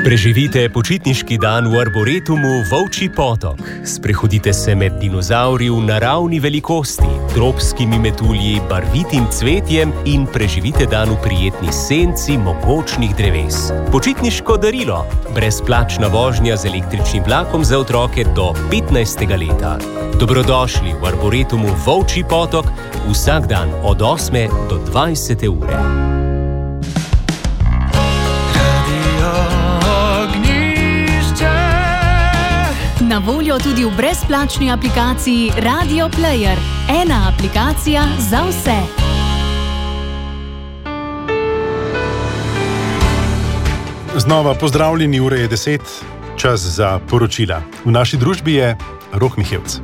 Preživite počitniški dan v Arboretumu Volčji potok. Sprehodite se med dinozavri v naravni velikosti, tropskimi metulji, barvitim cvetjem in preživite dan v prijetni senci mogočnih dreves. Počitniško darilo. Brezplačna vožnja z električnim vlakom za otroke do 15. leta. Dobrodošli v Arboretumu Volčji potok vsak dan od 8. do 20. ure. Na voljo tudi v brezplačni aplikaciji Radio Player. Ena aplikacija za vse. Znova pozdravljeni, ura je 10, čas za poročila. V naši družbi je Rok Mihevc.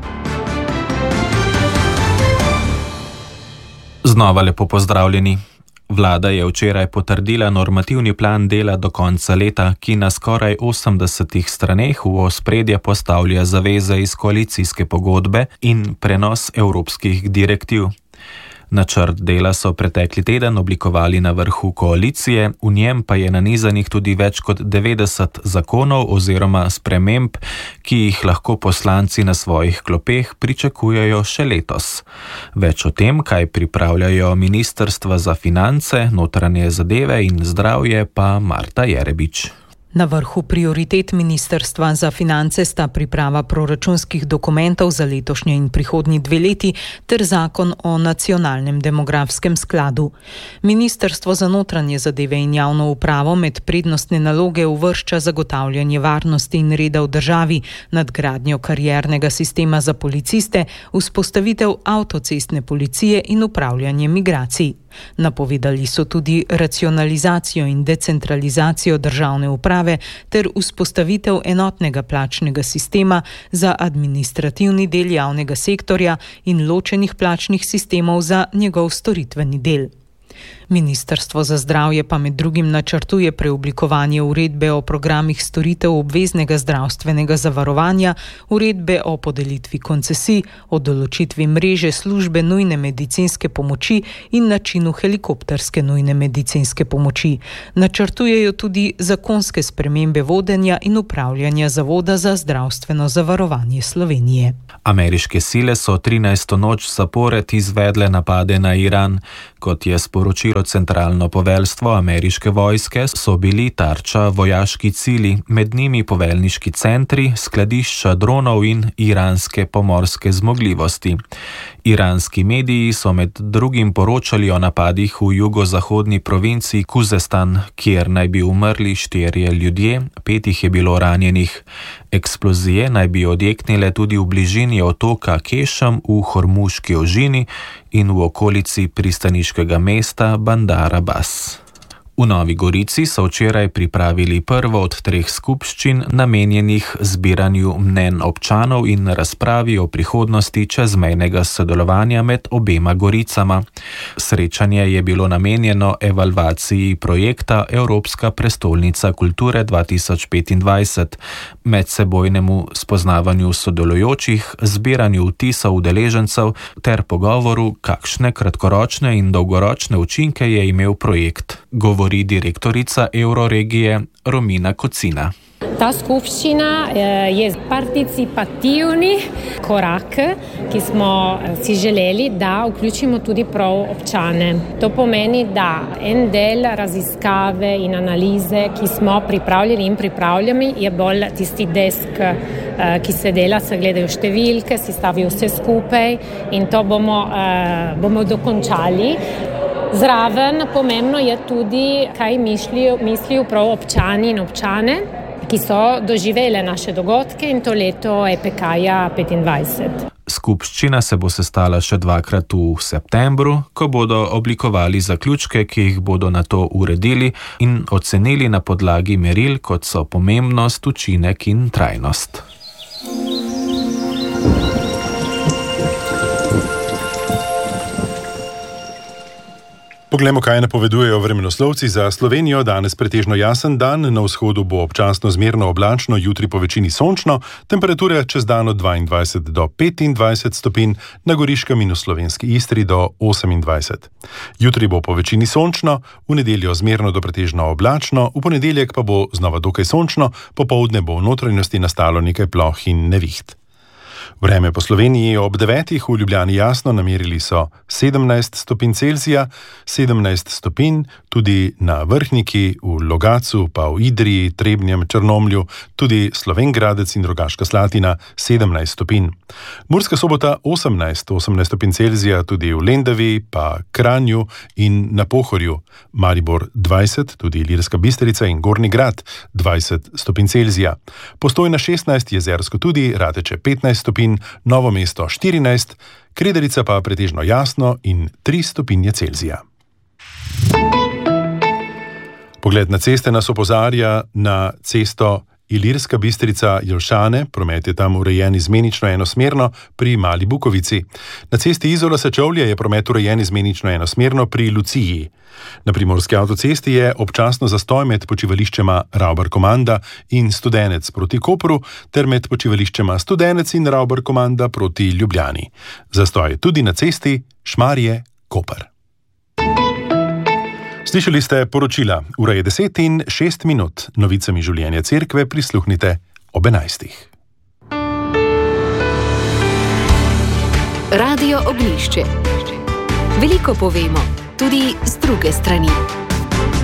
Znova lepo pozdravljeni. Vlada je včeraj potrdila normativni plan dela do konca leta, ki na skoraj 80 straneh v ospredje postavlja zaveze iz koalicijske pogodbe in prenos evropskih direktiv. Načrt dela so pretekli teden oblikovali na vrhu koalicije, v njem pa je nanizanih tudi več kot 90 zakonov oziroma sprememb, ki jih lahko poslanci na svojih klopeh pričakujejo še letos. Več o tem, kaj pripravljajo ministrstva za finance, notranje zadeve in zdravje, pa Marta Jerebič. Na vrhu prioritet Ministrstva za finance sta priprava proračunskih dokumentov za letošnje in prihodnji 2 leti ter zakon o nacionalnem demografskem skladu. Ministrstvo za notranje zadeve in javno upravo med prednostne naloge uvršča zagotavljanje varnosti in reda v državi, nadgradnjo kariernega sistema za policiste, vzpostavitev avtocestne policije in upravljanje migracij. Napovedali so tudi racionalizacijo in decentralizacijo državne uprave ter vzpostavitev enotnega plačnega sistema za administrativni del javnega sektorja in ločenih plačnih sistemov za njegov storitveni del. Ministrstvo za zdravje pa med drugim načrtuje preoblikovanje uredbe o programih storitev obveznega zdravstvenega zavarovanja, uredbe o podelitvi koncesij, o določitvi mreže službe nujne medicinske pomoči in načinu helikopterske nujne medicinske pomoči. Načrtujejo tudi zakonske spremembe vodenja in upravljanja Zavoda za zdravstveno zavarovanje Slovenije. Ameriške sile so 13. noč zapored izvedle napade na Iran. Kot je sporočilo centralno poveljstvo ameriške vojske, so bili tarča vojaški cilji, med njimi poveljniški centri, skladišča dronov in iranske pomorske zmogljivosti. Iranski mediji so med drugim poročali o napadih v jugozahodni provinciji Kuzestan, kjer naj bi umrli 4 ljudje, 5 jih je bilo ranjenih. Eksplozije naj bi odjeknile tudi v bližini otoka Kešem v Hormuški ožini in v okolici pristaniškega mesta Bandar Abbas. V Novi Gorici so včeraj pripravili prvo od 3 skupščin namenjenih zbiranju mnenj občanov in razpravi o prihodnosti čezmejnega sodelovanja med obema Goricama. Srečanje je bilo namenjeno evalvaciji projekta Evropska prestolnica kulture 2025, medsebojnemu spoznavanju sodelujočih, zbiranju vtisov udeležencev ter pogovoru, kakšne kratkoročne in dolgoročne učinke je imel projekt. Govori direktorica Euroregije Romina Kocina. Ta skupščina je participativni korak, ki smo si želeli, da vključimo tudi prav občane. To pomeni, da en del raziskave in analize, ki smo pripravljeni in pripravljami, je bolj tisti desk, ki se dela, se gledajo številke, si stavijo vse skupaj in to bomo dokončali. Zraven pomembno je tudi, kaj mislijo prav občani in občane, ki so doživele naše dogodke in to leto EPK-ja 25. Skupščina se bo sestala še 2-krat v septembru, ko bodo oblikovali zaključke, ki jih bodo nato uredili in ocenili na podlagi meril, kot so pomembnost, učinek in trajnost. Poglejmo, kaj napovedujejo vremenoslovci za Slovenijo. Danes pretežno jasen dan, na vzhodu bo občasno zmerno oblačno, jutri po večini sončno, temperature čez dan od 22 do 25 stopinj, na Goriškem in v slovenski Istri do 28. Jutri bo po večini sončno, v nedeljo zmerno do pretežno oblačno, v ponedeljek pa bo znova dokaj sončno, popoldne bo v notranjosti nastalo nekaj ploh in neviht. Vreme po Sloveniji ob 9. v Ljubljani jasno, namerili so 17 stopinj Celzija, 17 stopinj tudi na Vrhniki, v Logatcu, pa v Idriji, Trebnjem, Črnomlju, tudi Slovenj Gradec in Rogaška Slatina 17 stopinj. Murska Sobota 18 stopinj Celzija, tudi v Lendavi, pa Kranju in na Pohorju. Maribor 20, tudi Ilirska Bistrica in Gornji Grad 20 stopinj Celzija. Postojna 16, Jezersko tudi, Rateče 15 stopinj, Novo mesto 14, Krederica pa pretežno jasno in 3 stopinje Celzija. Pogled na ceste nas opozarja na cesto Ilirska Bistrica Jelšane, promet je tam urejen izmenično enosmerno pri Mali Bukovici. Na cesti Izola Sečovlje je promet urejen izmenično enosmerno pri Luciji. Na primorski avtocesti je občasno zastoj med počivališčema Ravbar Komanda in Studenec proti Kopru ter med počivališčema Studenec in Ravbar Komanda proti Ljubljani. Zastoj tudi na cesti Šmarje Koper. Slišali ste poročila. Ura je 10 in 6 minut. Novicami življenja cerkve prisluhnite ob 11. Radio Oglišče. Veliko povemo, tudi z druge strani.